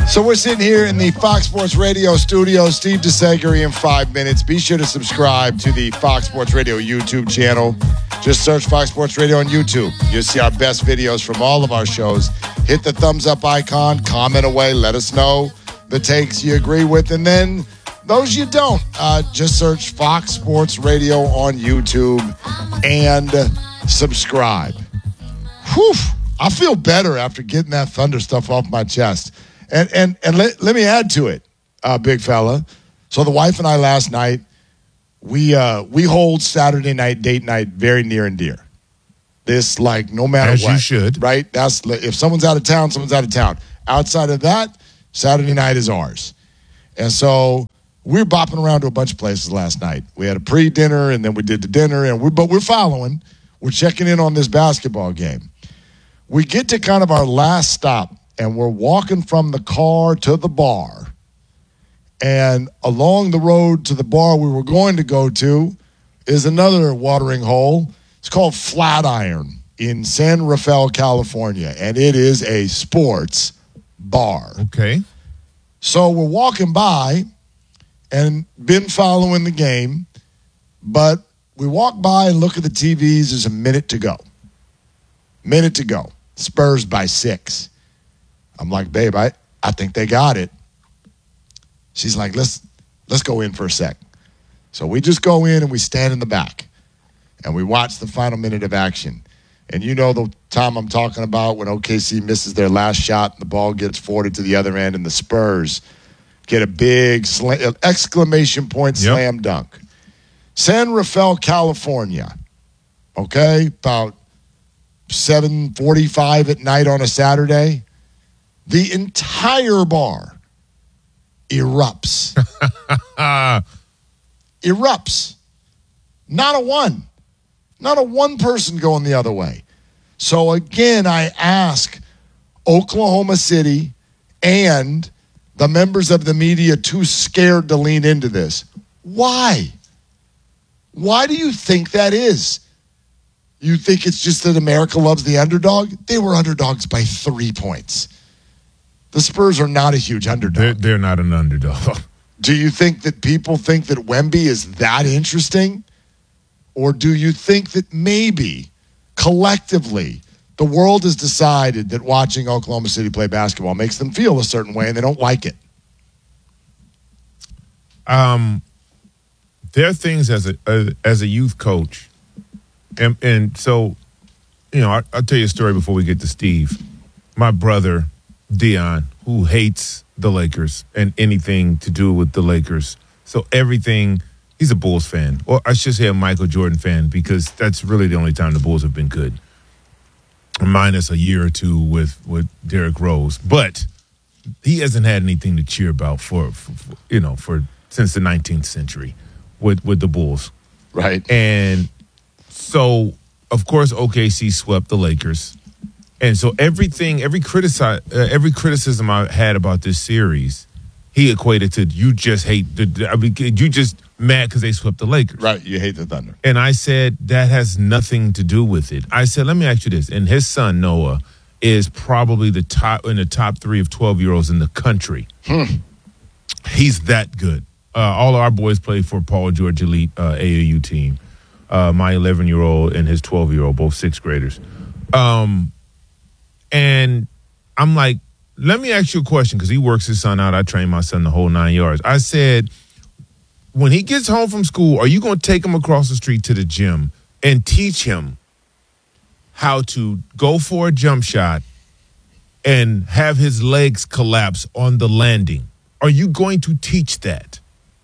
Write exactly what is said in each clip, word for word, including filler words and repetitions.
So we're sitting here in the Fox Sports Radio studio. Steve DeSegre in five minutes. Be sure to subscribe to the Fox Sports Radio YouTube channel. Just search Fox Sports Radio on YouTube. You'll see our best videos from all of our shows. Hit the thumbs up icon, comment away, let us know the takes you agree with, and then those you don't, uh, just search Fox Sports Radio on YouTube and subscribe. Whew, I feel better after getting that Thunder stuff off my chest. And and and let, let me add to it, uh, big fella. So the wife and I last night, we uh, we hold Saturday night date night very near and dear. This, like, no matter As what. you should. Right? That's if someone's out of town, someone's out of town. Outside of that, Saturday night is ours. And so we were bopping around to a bunch of places last night. We had a pre-dinner, and then we did the dinner, and we but we're following. We're checking in on this basketball game. We get to kind of our last stop, and we're walking from the car to the bar. And along the road to the bar we were going to go to is another watering hole. It's called Flatiron in San Rafael, California, and it is a sports bar. Okay. So we're walking by and been following the game, but we walk by and look at the T Vs. There's a minute to go. Minute to go. Spurs by six. I'm like, babe, I, I think they got it. She's like, let's let's go in for a sec. So we just go in and we stand in the back and we watch the final minute of action. And you know the time I'm talking about when O K C misses their last shot and the ball gets forwarded to the other end and the Spurs get a big slam, exclamation point Yep. slam dunk. San Rafael, California, okay, about seven forty-five at night on a Saturday. The entire bar erupts. erupts. Not a one. Not a one person going the other way. So again, I ask Oklahoma City and the members of the media too scared to lean into this. Why? Why do you think that is? You think it's just that America loves the underdog? They were underdogs by three points. The Spurs are not a huge underdog. They're, they're not an underdog. Do you think that people think that Wemby is that interesting? Or do you think that maybe collectively the world has decided that watching Oklahoma City play basketball makes them feel a certain way and they don't like it? Um, there are things as a, a as a youth coach, and and so, you know, I, I'll tell you a story before we get to Steve. My brother Dion, who hates the Lakers and anything to do with the Lakers, so everything. He's a Bulls fan, or I should say a Michael Jordan fan, because that's really the only time the Bulls have been good, minus a year or two with with Derrick Rose. But he hasn't had anything to cheer about for, for, for you know for. since the nineteenth century with, with the Bulls. Right. And so, of course, O K C swept the Lakers. And so everything, every critici- uh, every criticism I had about this series, he equated to you just hate, the, I mean, you just mad because they swept the Lakers. Right, you hate the Thunder. And I said, that has nothing to do with it. I said, let me ask you this. And his son, Noah, is probably the top in the top three of twelve-year-olds in the country. Hmm. He's that good. Uh, all of our boys play for Paul George Elite uh, A A U team. Uh, my eleven-year-old and his twelve-year-old, both sixth graders. Um, and I'm like, let me ask you a question, because he works his son out. I train my son the whole nine yards. I said, when he gets home from school, are you going to take him across the street to the gym and teach him how to go for a jump shot and have his legs collapse on the landing? Are you going to teach that?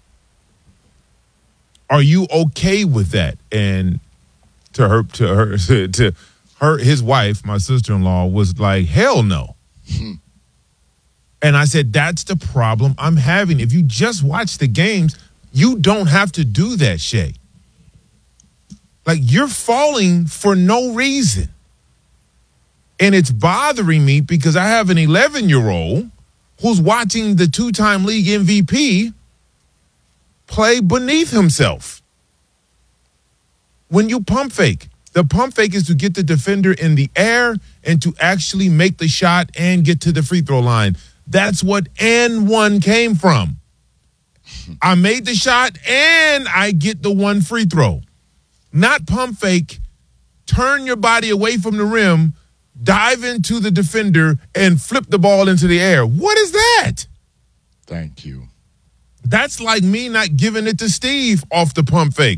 Are you okay with that? And to her, to her, to her, his wife, my sister-in-law, was like, hell no. And I said, that's the problem I'm having. If you just watch the games, you don't have to do that, Shay. Like, you're falling for no reason. And it's bothering me because I have an eleven-year-old who's watching the two-time league M V P play beneath himself. When you pump fake, the pump fake is to get the defender in the air and to actually make the shot and get to the free throw line. That's what and one came from. I made the shot and I get the one free throw. Not pump fake, turn your body away from the rim, dive into the defender, and flip the ball into the air. What is that? Thank you. That's like me not giving it to Steve off the pump fake.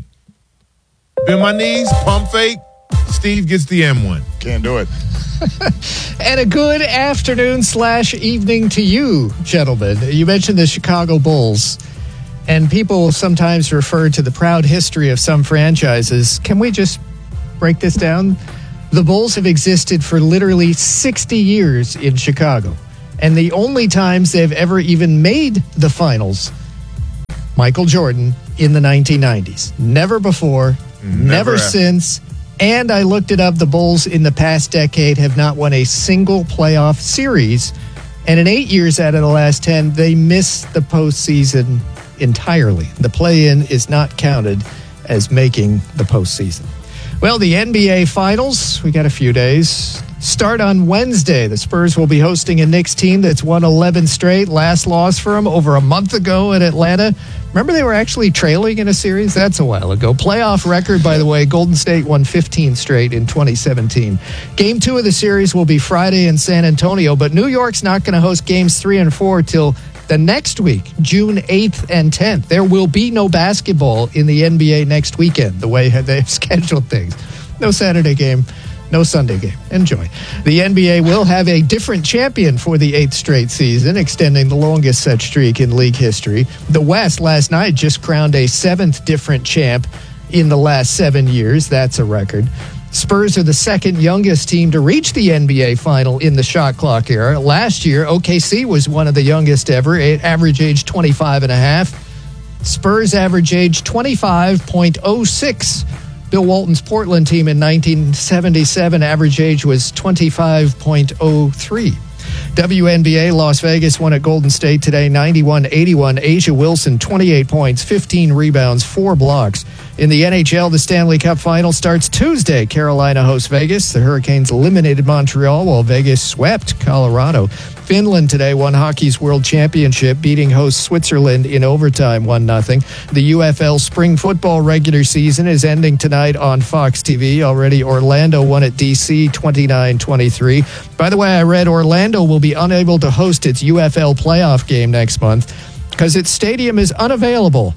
Bend my knees, pump fake, Steve gets the M one. Can't do it. And a good afternoon slash evening to you, gentlemen. You mentioned the Chicago Bulls, and people sometimes refer to the proud history of some franchises. Can we just break this down? The Bulls have existed for literally sixty years in Chicago, and the only times they've ever even made the finals, Michael Jordan in the nineteen nineties. Never before, never, never since. And I looked it up. The Bulls in the past decade have not won a single playoff series. And in eight years out of the last ten, they missed the postseason entirely. The play-in is not counted as making the postseason. Well, the N B A Finals, we got a few days, start on Wednesday. The Spurs will be hosting a Knicks team that's won eleven straight. Last loss for them over a month ago in Atlanta. Remember they were actually trailing in a series? That's a while ago. Playoff record, by the way, Golden State won fifteen straight in twenty seventeen. Game two of the series will be Friday in San Antonio, but New York's not going to host games three and four till the next week, June eighth and tenth. There will be no basketball in the N B A next weekend, the way they've scheduled things. No Saturday game. No Sunday game. Enjoy. The N B A will have a different champion for the eighth straight season, extending the longest such streak in league history. The West last night just crowned a seventh different champ in the last seven years. That's a record. Spurs are the second youngest team to reach the N B A final in the shot clock era. Last year, O K C was one of the youngest ever, average age twenty-five and a half. Spurs average age twenty-five point oh six. Bill Walton's Portland team in nineteen seventy-seven, average age was twenty-five point oh three. W N B A, Las Vegas won at Golden State today, ninety-one eighty-one. Asia Wilson, twenty-eight points, fifteen rebounds, four blocks. In the N H L, the Stanley Cup Final starts Tuesday. Carolina hosts Vegas. The Hurricanes eliminated Montreal while Vegas swept Colorado. Finland today won hockey's World Championship, beating host Switzerland in overtime one nothing. The U F L spring football regular season is ending tonight on Fox T V. Already Orlando won at D C twenty-nine twenty-three. By the way, I read Orlando will be unable to host its U F L playoff game next month because its stadium is unavailable.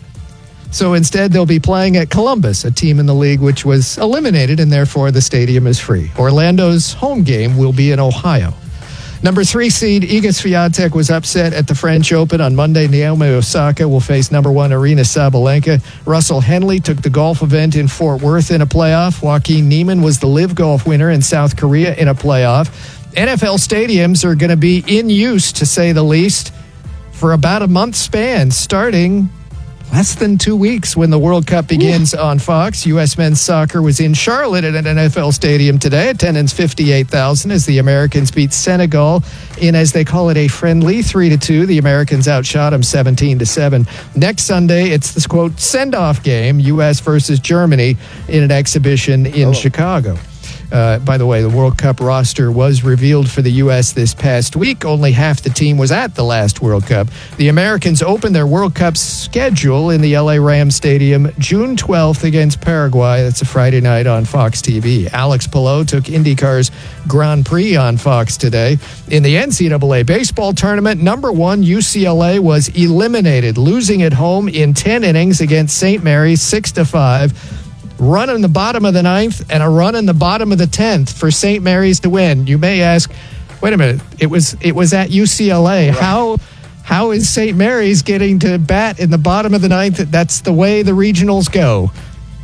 So instead, they'll be playing at Columbus, a team in the league which was eliminated, and therefore the stadium is free. Orlando's home game will be in Ohio. Number three seed Iga Swiatek was upset at the French Open on Monday. Naomi Osaka will face number one Aryna Sabalenka. Russell Henley took the golf event in Fort Worth in a playoff. Joaquin Niemann was the Live Golf winner in South Korea in a playoff. N F L stadiums are going to be in use, to say the least, for about a month span, starting less than two weeks when the World Cup begins on Fox. U S men's soccer was in Charlotte at an N F L stadium today. Attendance fifty-eight thousand as the Americans beat Senegal in, as they call it, a friendly three to two. The Americans outshot them seventeen to seven. Next Sunday, it's this, quote, send-off game, U S versus Germany, in an exhibition in oh. Chicago. Uh, by the way, the World Cup roster was revealed for the U S this past week. Only half the team was at the last World Cup. The Americans opened their World Cup schedule in the L A Rams Stadium June twelfth against Paraguay. That's a Friday night on Fox T V. Alex Palou took IndyCar's Grand Prix on Fox today. In the N C double A baseball tournament, number one U C L A was eliminated, losing at home in ten innings against Saint Mary's six to five. Run in the bottom of the ninth and a run in the bottom of the tenth for Saint Mary's to win. You may ask, wait a minute, it was it was at U C L A. Right. How how is Saint Mary's getting to bat in the bottom of the ninth? That's the way the regionals go.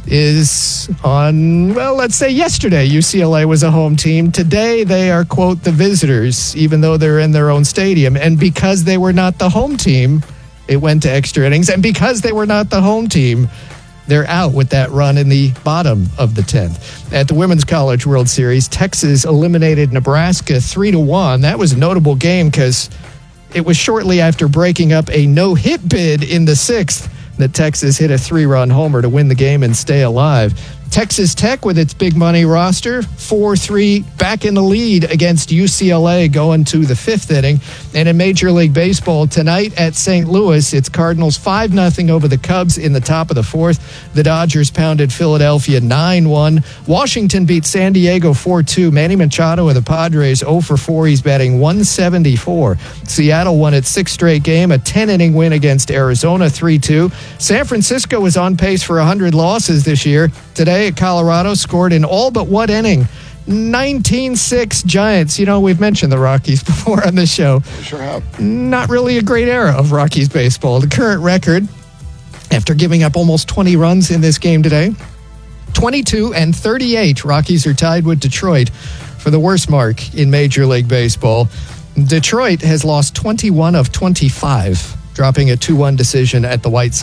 Is on, well, let's say yesterday U C L A was a home team. Today they are, quote, the visitors, even though they're in their own stadium. And because they were not the home team, it went to extra innings. And because they were not the home team, they're out with that run in the bottom of the tenth. At the Women's College World Series, Texas eliminated Nebraska three to one. That was a notable game because it was shortly after breaking up a no-hit bid in the sixth that Texas hit a three-run homer to win the game and stay alive. Texas Tech with its big money roster, four three back in the lead against U C L A going to the fifth inning. And in Major League Baseball tonight at Saint Louis, it's Cardinals five nothing over the Cubs in the top of the fourth. The Dodgers pounded Philadelphia nine one. Washington beat San Diego four two. Manny Machado of the Padres oh for four. He's batting one seventy-four. Seattle won its sixth straight game, a ten-inning win against Arizona three two. San Francisco is on pace for one hundred losses this year. Today, Colorado scored in all but one inning. nineteen six Giants. You know, we've mentioned the Rockies before on this show. We sure have. Not really a great era of Rockies baseball. The current record, after giving up almost twenty runs in this game today, twenty-two and thirty-eight. Rockies are tied with Detroit for the worst mark in Major League Baseball. Detroit has lost twenty-one of twenty-five, dropping a two one decision at the White Sox.